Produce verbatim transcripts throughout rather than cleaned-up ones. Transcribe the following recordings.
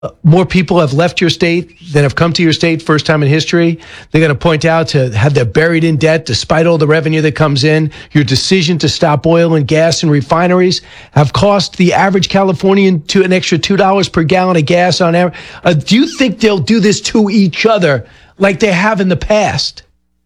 more people have left your state than have come to your state first time in history. They're going to point out to have that buried in debt despite all the revenue that comes in. Your decision to stop oil and gas and refineries have cost the average Californian to an extra two dollars per gallon of gas on average. Uh, do you think they'll do this to each other like they have in the past?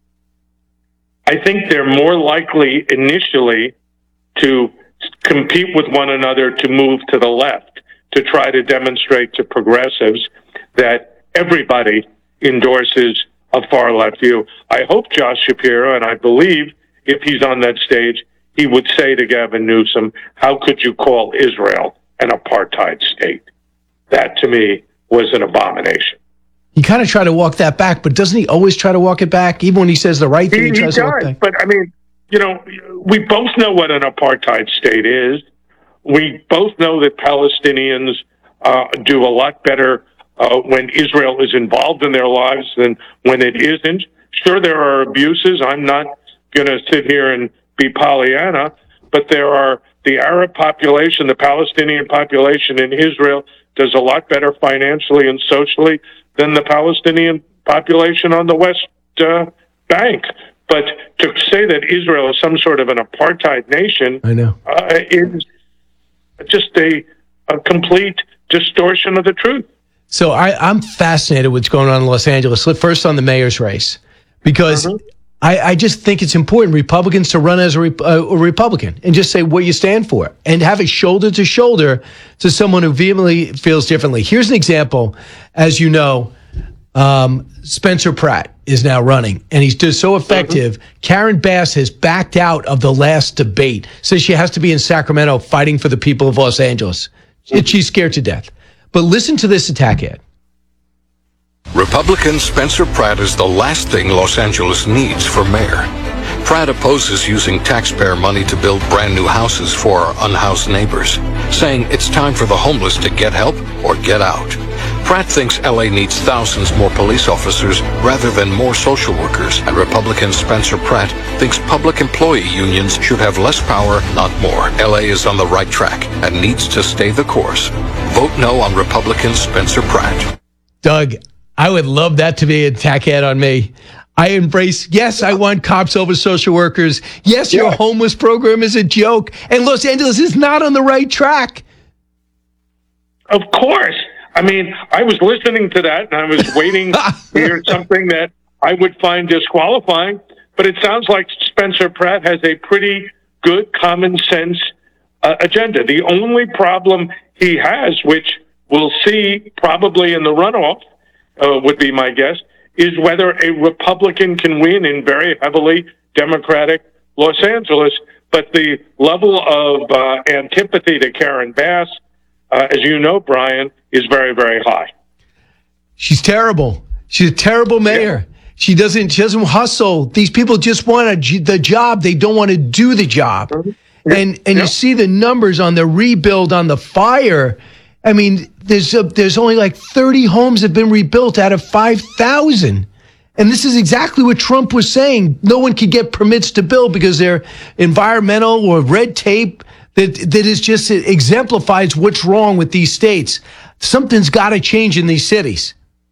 I think they're more likely initially to compete with one another to move to the left, to try to demonstrate to progressives that everybody endorses a far left view. I hope Josh Shapiro, and I believe if he's on that stage, he would say to Gavin Newsom, how could you call Israel an apartheid state? That, to me, was an abomination. He kind of tried to walk that back, but doesn't he always try to walk it back? Even when he says the right thing, he, he tries he to walk does, back. But, I mean, you know, we both know what an apartheid state is. We both know that Palestinians uh, do a lot better uh, when Israel is involved in their lives than when it isn't. Sure, there are abuses. I'm not going to sit here and be Pollyanna, but there are the Arab population, the Palestinian population in Israel does a lot better financially and socially than the Palestinian population on the West uh, Bank. But to say that Israel is some sort of an apartheid nation I know. Uh, is just a, a complete distortion of the truth. So I, I'm fascinated with what's going on in Los Angeles. First on the mayor's race, because mm-hmm. I, I just think it's important Republicans to run as a, Re- a Republican and just say what you stand for and have it shoulder to shoulder to someone who vehemently feels differently. Here's an example. As you know, um, Spencer Pratt is now running, and he's just so effective. Mm-hmm. Karen Bass has backed out of the last debate, says she has to be in Sacramento fighting for the people of Los Angeles. Mm-hmm. She's scared to death. But listen to this attack ad. Republican Spencer Pratt is the last thing Los Angeles needs for mayor. Pratt opposes using taxpayer money to build brand new houses for our unhoused neighbors, saying it's time for the homeless to get help or get out. Pratt thinks L A needs thousands more police officers rather than more social workers, and Republican Spencer Pratt thinks public employee unions should have less power, not more. L A is on the right track and needs to stay the course. Vote no on Republican Spencer Pratt. Doug, I would love that to be an attack ad on me. I embrace, yes, I want cops over social workers. Yes, your yeah. homeless program is a joke. And Los Angeles is not on the right track. Of course. I mean, I was listening to that, and I was waiting to hear something that I would find disqualifying. But it sounds like Spencer Pratt has a pretty good common sense uh, agenda. The only problem he has, which we'll see probably in the runoff, uh, would be my guess, is whether a Republican can win in very heavily Democratic Los Angeles. But the level of uh, antipathy to Karen Bass, uh, as you know, Brian, is very, very high. She's terrible. She's a terrible mayor. Yeah. She doesn't. She doesn't hustle. These people just want a, the job. They don't want to do the job. Mm-hmm. Yeah. And and yeah. you see the numbers on the rebuild on the fire. I mean, there's a, there's only like thirty homes have been rebuilt out of five thousand. And this is exactly what Trump was saying. No one could get permits to build because they're environmental or red tape that that is just it exemplifies what's wrong with these states. Something's got to change in these cities.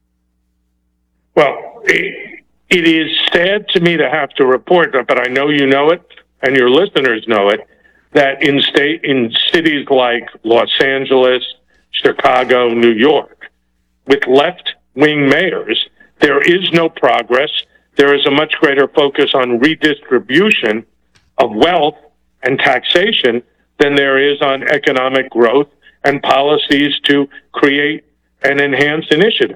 Well, it, it is sad to me to have to report, but I know you know it and your listeners know it, that in state in cities like Los Angeles, Chicago, New York, with left-wing mayors, there is no progress. There is a much greater focus on redistribution of wealth and taxation than there is on economic growth and policies to create and enhance initiative.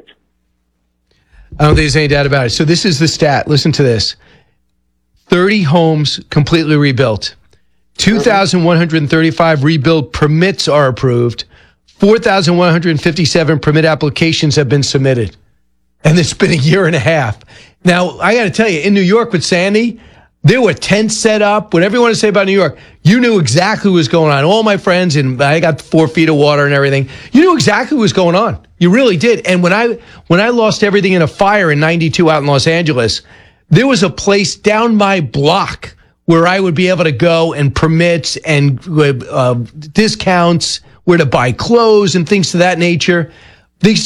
I don't think there's any doubt about it. So this is the stat. Listen to this. thirty homes completely rebuilt. two thousand one hundred thirty-five rebuild permits are approved. four thousand one hundred fifty-seven permit applications have been submitted. And it's been a year and a half. Now, I got to tell you, in New York with Sandy, there were tents set up. Whatever you want to say about New York, you knew exactly what was going on. All my friends, and I got four feet of water and everything. You knew exactly what was going on. You really did. And when I when I lost everything in a fire in ninety-two out in Los Angeles, there was a place down my block where I would be able to go and permits and uh, discounts, where to buy clothes and things to that nature. They